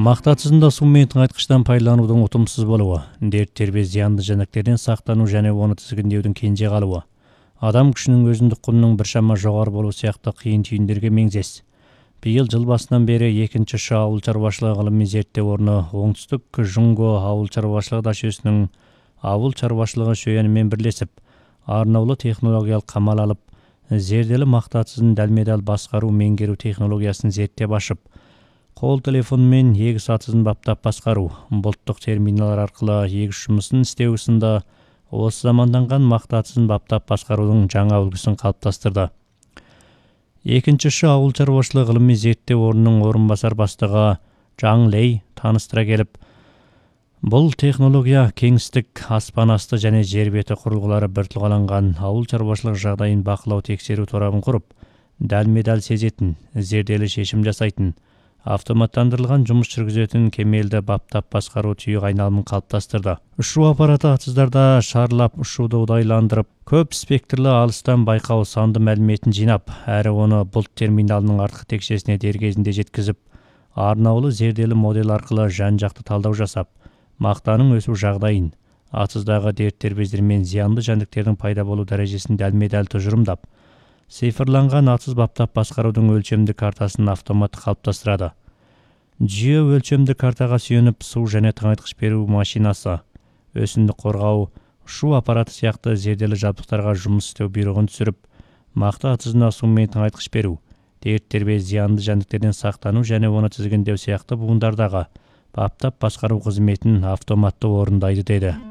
Мақта тұзында су мен тыңайтқыштан пайдаланудың ұтымсыз болуы, дерттер бе зиянды жәндіктерден сақтану және оны тізгіндеудің кенже қалуы, адам күшінің өзіндік құнының біршама жоғары болу сияқты қиын түйіндерге меңзес. Биыл жыл басынан бері 2-ші ауыл шаруашылығы ғылыми зерттеу орны оңтүстік Жұңго ауыл шаруашылығы дашесінің ауыл шаруашылығы шөйенімен бірлесіп, арнаулы технологиялық қамал алып, зерделі мақта тұзын дәлме-дәл басқару меңгеру технологиясын зерттеп ашып, қол телефонмен егіс атызын баптап басқару, бұлттық терминалар арқылы егіс жұмысын істеу сынды осы заманданған мақта атызын баптап басқарудың жаңа үлгісін қалыптастырды. 2-ші ауыл шаруашылығы ғылыми зерттеу орнының орынбасар бастығы Жаң Лей таныстыра келіп, бұл технология кеңістік, аспан асты және жер беті құрылғылары біртұлғаланған ауыл шаруашылық жағдайын бақылау тексеру торабын құрып, дәлме-дәл сезетін, зерделі шешім жасайтын, автоматтандырылған жұмыс жүргізетін кемелді баптап басқару түйіқ айналымын қалыптастырды. Ұшу аппараты атыздарда шарлап ұшуды ұдайландырып, көп спектрлі алыстан байқау санды мәліметін жинап, әрі оны бұлт терминалының артқы текшесіне дер кезінде жеткізіп, арнаулы зерделі модель арқылы жан-жақты талдау жасап, мақтаның өсу жағдайын, атыздағы дерттер бездер мен зиянды жәндіктердің пайда болу дәрежесін дәлме-дәл тұжырымдап, цифрланған атыз баптап басқарудың өлшемді картасын автомат қалыптастырады. Жүйе өлшемді картаға сүйеніп су және тыңайтқыш беру машинасы, өсімдік қорғау, ұшу аппараты сияқты зерделі жабдықтарға жұмыс істеу бұйрығын түсіріп, мақта атызына су мен тыңайтқыш беру, дерттер бе зиянды жәндіктерден сақтану және оны тізгіндеу сияқты буындардағы баптап басқару қызметін автоматты орындайды деді.